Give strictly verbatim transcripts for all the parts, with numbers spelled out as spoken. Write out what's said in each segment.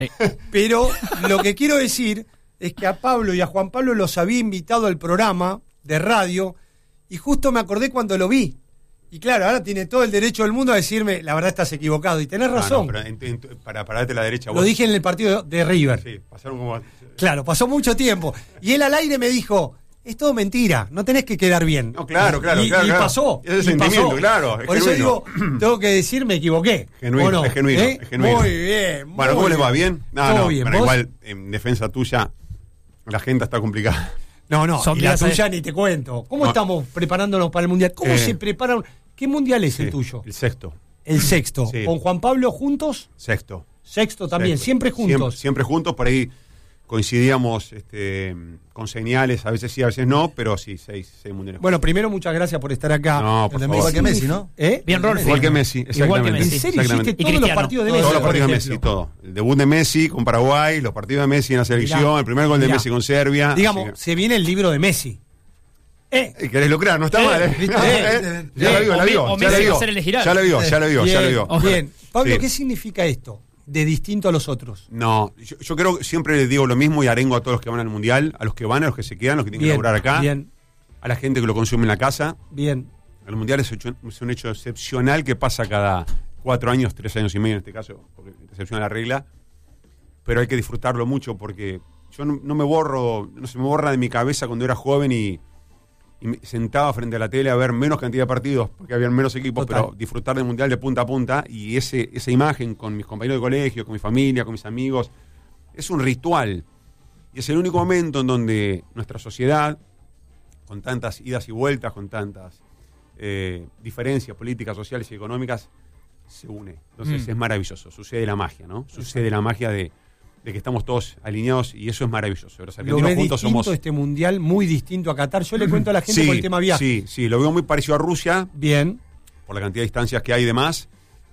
Pero lo que quiero decir es que a Pablo y a Juan Pablo los había invitado al programa de radio y justo me acordé cuando lo vi. Y claro, ahora tiene todo el derecho del mundo a decirme, la verdad estás equivocado. Y tenés razón. No, no, pero en, en, para pararte a la derecha. Lo vos... dije en el partido de River. Sí, pasaron como... Claro, pasó mucho tiempo. Y él al aire me dijo, es todo mentira, no tenés que quedar bien. No, claro, claro, y, claro. Y claro. pasó. Ese y sentimiento, pasó. claro. Es Por genuino. eso digo, tengo que decir, me equivoqué. Genuino, no? es genuino, ¿Eh? es genuino. Muy bien. Muy bueno, ¿cómo bien. les va? ¿Bien? No, Todo no, bien. pero ¿Vos? igual, en defensa tuya, la agenda está complicada. No, no, Son y la días tuya a... ni te cuento. ¿Cómo No. estamos preparándonos para el Mundial? ¿Cómo Eh, se preparan? ¿Qué Mundial es Sí, el tuyo? El sexto. El sexto. Sí. ¿Con Juan Pablo juntos? Sexto. Sexto también, Sexto. siempre juntos. Siempre, siempre juntos, por ahí coincidíamos este, con señales, a veces sí, a veces no, pero sí, seis, seis mundiales. Bueno, primero muchas gracias por estar acá. No, por favor. Igual que Messi, ¿no? ¿Eh? Bien, Rolfi. Igual que Messi, Igual que exactamente. Messi. ¿En serio Exactamente. hiciste Y todos los Cristiano. partidos de Todos Messi? Todos los por partidos de ejemplo? Messi, todo. El debut de Messi con Paraguay, los partidos de Messi en la selección, Mirá, el primer gol de mirá. Messi con Serbia. Digamos, Así se viene el libro de Messi. ¿Eh? que- ¿Querés lucrar? No está Eh, mal, ¿eh? ¿viste? No, Eh, ¿eh? Ya la eh, vio, la o vio. Me- o Ya la Messi vio. va a ser el Giral. Ya la vio, ya la vio, ya la Bien, vio. bien. Pablo, Sí. ¿qué significa esto de distinto a los otros? No, yo, yo creo que siempre les digo lo mismo y arengo a todos los que van al Mundial, a los que van, a los que se quedan, a los que tienen Bien, que laburar acá, bien, a la gente que lo consume en la casa. bien. El Mundial es, hecho- es un hecho excepcional que pasa cada cuatro años, tres años y medio en este caso, porque excepciona la regla, pero hay que disfrutarlo mucho porque yo no, no me borro, no se me borra de mi cabeza cuando era joven y, y me sentaba frente a la tele a ver menos cantidad de partidos, porque había menos equipos, Total. pero disfrutar del Mundial de punta a punta y ese esa imagen con mis compañeros de colegio, con mi familia, con mis amigos, es un ritual. Y es el único momento en donde nuestra sociedad, con tantas idas y vueltas, con tantas eh, diferencias políticas, sociales y económicas, se une. Entonces Mm. es maravilloso, sucede la magia, ¿no? Sucede la magia de, de que estamos todos alineados y eso es maravilloso. Los Lo argentinos ves juntos distinto somos... este Mundial, muy distinto a Qatar. Yo le cuento a la gente Sí, por el tema viaje. sí, sí, lo veo muy parecido a Rusia, Bien, por la cantidad de distancias que hay y demás.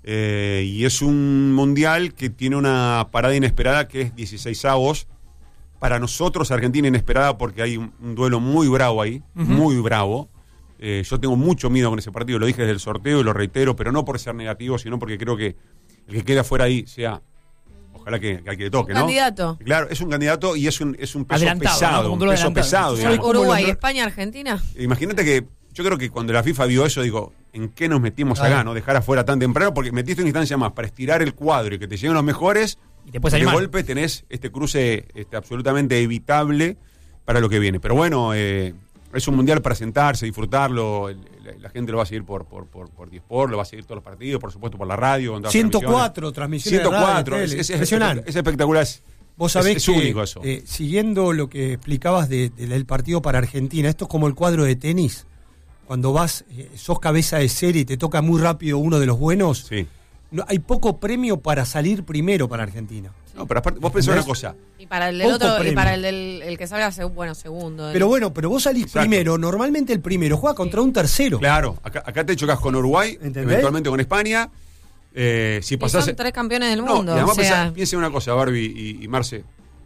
Eh, y es un mundial que tiene una parada inesperada que es dieciseisavos. Para nosotros, Argentina inesperada porque hay un, un duelo muy bravo ahí, Ujú. muy bravo. Eh, yo tengo mucho miedo con ese partido, lo dije desde el sorteo y lo reitero, pero no por ser negativo, sino porque creo que el que queda fuera ahí sea, ojalá que, que al que le toque, Un ¿no? candidato. Claro, es un candidato y es un, es un peso Adelantado, ¿no? pesado, Como un un duelo peso adelantado. pesado, Soy digamos. como Uruguay, lo- España, Argentina. Imagínate que yo creo que cuando la FIFA vio eso, digo, ¿en qué nos metimos Claro. acá, no? Dejar afuera tan temprano, porque metiste una instancia más para estirar el cuadro y que te lleguen los mejores, Y te puedes de animar. golpe tenés este cruce este, absolutamente evitable para lo que viene. Pero bueno, eh, es un mundial para sentarse, disfrutarlo, el- la, la gente lo va a seguir por por por, por Disport, lo va a seguir todos los partidos, por supuesto por la radio. Con todas las ciento cuatro transmisiones transmisiones. de radio, ciento cuatro, de es, tele. es- es Impresionante. es espectacular. Es, Vos sabés es que, único eso. eh, siguiendo lo que explicabas de- de- del partido para Argentina, esto es como el cuadro de tenis. Cuando vas, eh, sos cabeza de serie y te toca muy rápido uno de los buenos, sí. no, hay poco premio para salir primero para Argentina. No, pero aparte, vos pensás una cosa. Y para el del Poco otro, y premio. para el del el que salga, seg- bueno, segundo. Pero bueno, pero vos salís Exacto. primero, normalmente el primero juega contra un tercero. Claro, acá, acá te chocas con Uruguay, ¿Entendés? eventualmente con España. Eh, si Y pasás. son tres campeones del No, mundo. y además o sea, pensá- piensen una cosa, Barbie y, y Marce.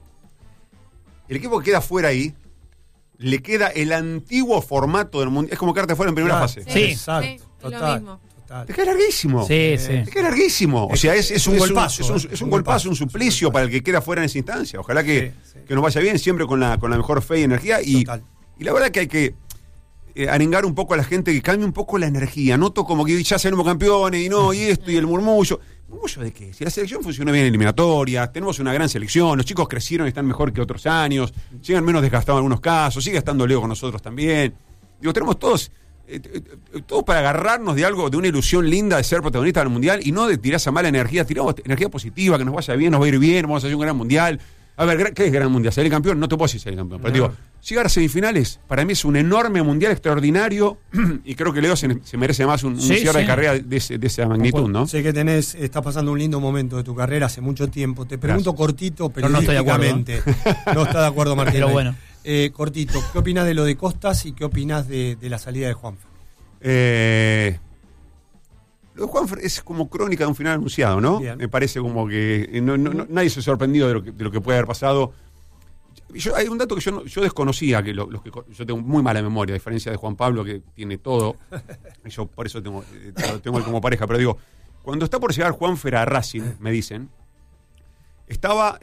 El equipo que queda fuera ahí, le queda el antiguo formato del mundial. Es como quedarte fuera en primera Claro. fase. Sí. Exacto. Sí, es lo total, mismo. total. Te queda larguísimo. Sí, sí. Te queda larguísimo. O sea, es, es, Es un un, golpazo, es un, ¿eh? es un Es un golpazo, un golpazo, suplicio es un para el que queda fuera en esa instancia. Ojalá que, Sí, sí. que nos vaya bien, siempre con la, con la mejor fe y energía. Y, Total. y la verdad que hay que eh, arengar un poco a la gente, que cambie un poco la energía. Noto como que ya seremos campeones y no, y esto, y el murmullo. ¿Murmullo de qué? Si la selección funcionó bien en eliminatorias, tenemos una gran selección, los chicos crecieron y están mejor que otros años, llegan menos desgastados en algunos casos, sigue estando Leo con nosotros también. Digo, tenemos todos, eh, eh, todos para agarrarnos de algo, de una ilusión linda de ser protagonistas del Mundial y no de tirar esa mala energía, tiramos energía positiva, que nos vaya bien, nos va a ir bien, vamos a hacer un gran Mundial. A ver, ¿qué es gran mundial? ¿Salir campeón? No te puedo decir salir campeón. Pero No. digo, llegar a semifinales, para mí es un enorme mundial extraordinario y creo que Leo se, se merece más un, un Sí, cierre sí. de carrera de, ese- de esa magnitud, ¿no? Sé que tenés, estás pasando un lindo momento de tu carrera hace mucho tiempo. Te pregunto Gracias. cortito, Pero no estoy de acuerdo, periodísticamente. No está de acuerdo, Martín. Pero bueno. Eh, cortito, ¿qué opinás de lo de Costas y qué opinás de, de la salida de Juanfer? Eh, lo de Juanfer es como crónica de un final anunciado, ¿no? Bien. Me parece como que eh, no- no- no- nadie se sorprendió de lo que, de lo que puede haber pasado. Yo, hay un dato que yo, no- yo desconocía, que, lo- los que co- yo tengo muy mala memoria, a diferencia de Juan Pablo, que tiene todo. Y yo por eso tengo, eh, tengo él como pareja. Pero digo, cuando está por llegar Juanfer a Racing, me dicen, estaba